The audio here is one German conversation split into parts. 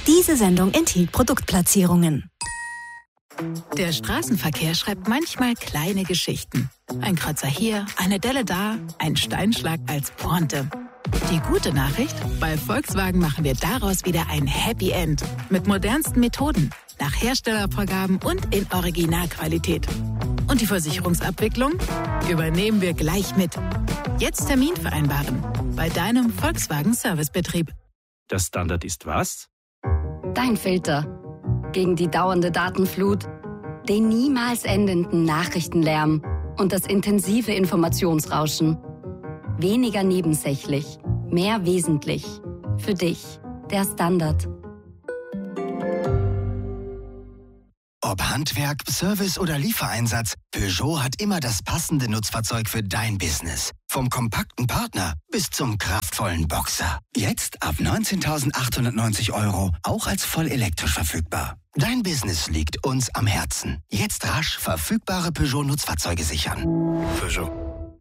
Diese Sendung enthielt Produktplatzierungen. Der Straßenverkehr schreibt manchmal kleine Geschichten. Ein Kratzer hier, eine Delle da, ein Steinschlag als Pointe. Die gute Nachricht? Bei Volkswagen machen wir daraus wieder ein Happy End. Mit modernsten Methoden, nach Herstellervorgaben und in Originalqualität. Und die Versicherungsabwicklung übernehmen wir gleich mit. Jetzt Termin vereinbaren. Bei deinem Volkswagen Servicebetrieb. Der Standard ist was? Dein Filter. Gegen die dauernde Datenflut, den niemals endenden Nachrichtenlärm und das intensive Informationsrauschen. Weniger nebensächlich, mehr wesentlich. Für dich, der Standard. Ob Handwerk, Service oder Liefereinsatz, Peugeot hat immer das passende Nutzfahrzeug für dein Business. Vom kompakten Partner bis zum kraftvollen Boxer. Jetzt ab 19.890 €, auch als voll elektrisch verfügbar. Dein Business liegt uns am Herzen. Jetzt rasch verfügbare Peugeot-Nutzfahrzeuge sichern. Peugeot.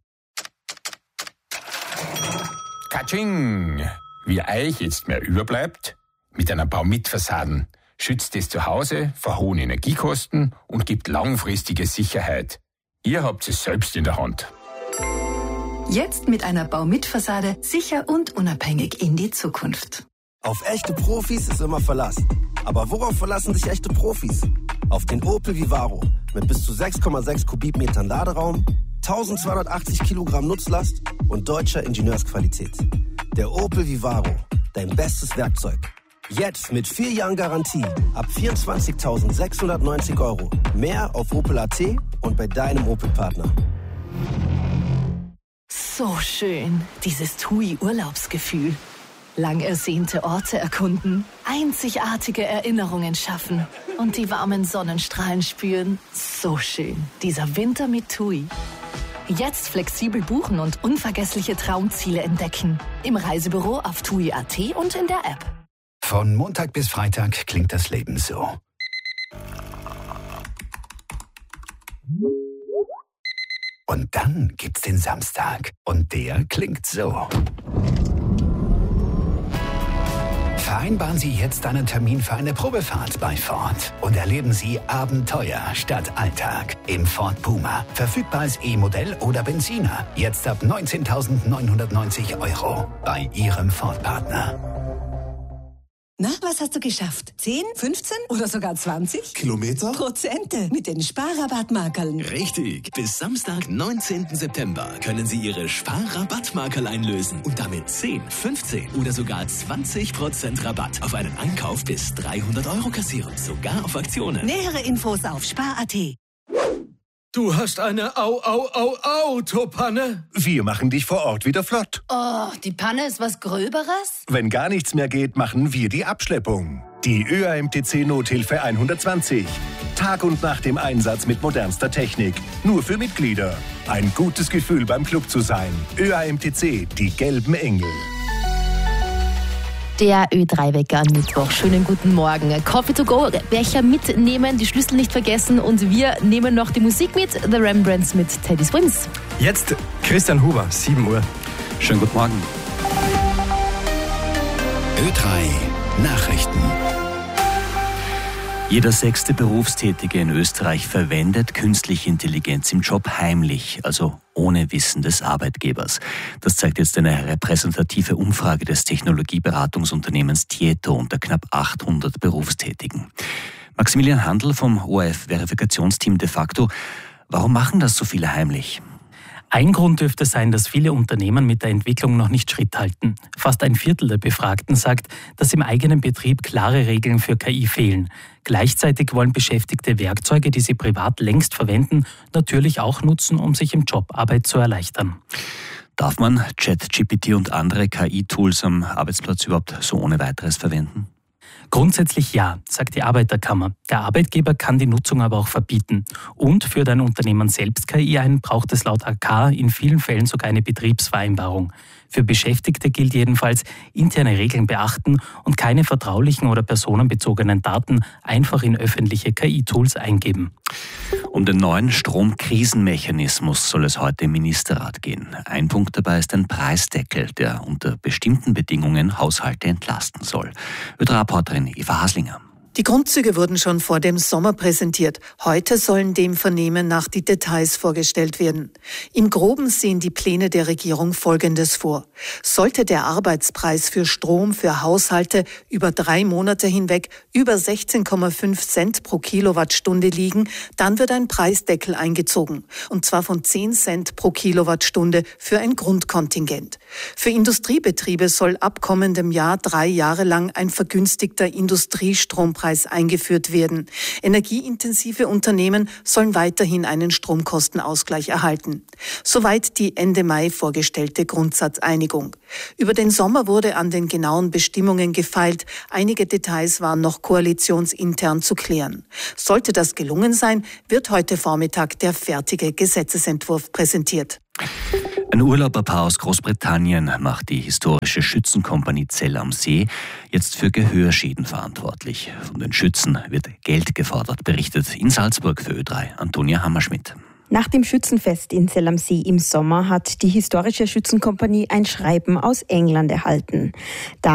Katsching! Wie euch jetzt mehr überbleibt, mit einer Baumitfassaden schützt es zu Hause vor hohen Energiekosten und gibt langfristige Sicherheit. Ihr habt es selbst in der Hand. Jetzt mit einer Baumitfassade sicher und unabhängig in die Zukunft. Auf echte Profis ist immer Verlass. Aber worauf verlassen sich echte Profis? Auf den Opel Vivaro mit bis zu 6,6 Kubikmetern Laderaum, 1280 Kilogramm Nutzlast und deutscher Ingenieursqualität. Der Opel Vivaro, dein bestes Werkzeug. Jetzt mit 4 Jahren Garantie ab 24.690 €. Mehr auf Opel.at und bei deinem Opel-Partner. So schön, dieses TUI-Urlaubsgefühl. Lang ersehnte Orte erkunden, einzigartige Erinnerungen schaffen und die warmen Sonnenstrahlen spüren. So schön, dieser Winter mit TUI. Jetzt flexibel buchen und unvergessliche Traumziele entdecken. Im Reisebüro auf TUI.at und in der App. Von Montag bis Freitag klingt das Leben so. Und dann gibt's den Samstag. Und der klingt so. Vereinbaren Sie jetzt einen Termin für eine Probefahrt bei Ford und erleben Sie Abenteuer statt Alltag im Ford Puma. Verfügbar als E-Modell oder Benziner. Jetzt ab 19.990 € bei Ihrem Ford-Partner. Na, was hast du geschafft? 10, 15 oder sogar 20? Kilometer? Prozente mit den Sparrabattmarkerln. Richtig. Bis Samstag, 19. September können Sie Ihre Sparrabattmarkerl einlösen und damit 10, 15 oder sogar 20% Rabatt auf einen Einkauf bis 300 € kassieren. Sogar auf Aktionen. Nähere Infos auf Spar.at. Du hast eine Autopanne? Wir machen dich vor Ort wieder flott. Oh, die Panne ist was Gröberes? Wenn gar nichts mehr geht, machen wir die Abschleppung. Die ÖAMTC Nothilfe 120. Tag und Nacht im Einsatz mit modernster Technik. Nur für Mitglieder. Ein gutes Gefühl beim Club zu sein. ÖAMTC, die gelben Engel. Der Ö3-Wecker am Mittwoch. Schönen guten Morgen. Coffee to go, Becher mitnehmen, die Schlüssel nicht vergessen und wir nehmen noch die Musik mit. The Rembrandts mit Teddy Swims. Jetzt Christian Huber, 7 Uhr. Schönen guten Morgen. Ö3 Nachrichten. Jeder 6. Berufstätige in Österreich verwendet künstliche Intelligenz im Job heimlich, also ohne Wissen des Arbeitgebers. Das zeigt jetzt eine repräsentative Umfrage des Technologieberatungsunternehmens Tieto unter knapp 800 Berufstätigen. Maximilian Handl vom ORF-Verifikationsteam de facto. Warum machen das so viele heimlich? Ein Grund dürfte sein, dass viele Unternehmen mit der Entwicklung noch nicht Schritt halten. Fast ein Viertel der Befragten sagt, dass im eigenen Betrieb klare Regeln für KI fehlen. Gleichzeitig wollen Beschäftigte Werkzeuge, die sie privat längst verwenden, natürlich auch nutzen, um sich im Job Arbeit zu erleichtern. Darf man ChatGPT und andere KI-Tools am Arbeitsplatz überhaupt so ohne weiteres verwenden? Grundsätzlich ja, sagt die Arbeiterkammer. Der Arbeitgeber kann die Nutzung aber auch verbieten. Und führt ein Unternehmen selbst KI ein, braucht es laut AK in vielen Fällen sogar eine Betriebsvereinbarung. Für Beschäftigte gilt jedenfalls, interne Regeln beachten und keine vertraulichen oder personenbezogenen Daten einfach in öffentliche KI-Tools eingeben. Um den neuen Stromkrisenmechanismus soll es heute im Ministerrat gehen. Ein Punkt dabei ist ein Preisdeckel, der unter bestimmten Bedingungen Haushalte entlasten soll. ÖDRA-Reporterin Eva Haslinger. Die Grundzüge wurden schon vor dem Sommer präsentiert. Heute sollen dem Vernehmen nach die Details vorgestellt werden. Im Groben sehen die Pläne der Regierung Folgendes vor. Sollte der Arbeitspreis für Strom für Haushalte über 3 Monate hinweg über 16,5 Cent pro Kilowattstunde liegen, dann wird ein Preisdeckel eingezogen. Und zwar von 10 Cent pro Kilowattstunde für ein Grundkontingent. Für Industriebetriebe soll ab kommendem Jahr 3 Jahre lang ein vergünstigter Industriestrompreis eingeführt werden. Energieintensive Unternehmen sollen weiterhin einen Stromkostenausgleich erhalten. Soweit die Ende Mai vorgestellte Grundsatzeinigung. Über den Sommer wurde an den genauen Bestimmungen gefeilt. Einige Details waren noch koalitionsintern zu klären. Sollte das gelungen sein, wird heute Vormittag der fertige Gesetzesentwurf präsentiert. Ein Urlauberpaar aus Großbritannien macht die historische Schützenkompanie Zell am See jetzt für Gehörschäden verantwortlich. Von den Schützen wird Geld gefordert, berichtet in Salzburg für Ö3 Antonia Hammerschmidt. Nach dem Schützenfest in Zell am See im Sommer hat die historische Schützenkompanie ein Schreiben aus England erhalten.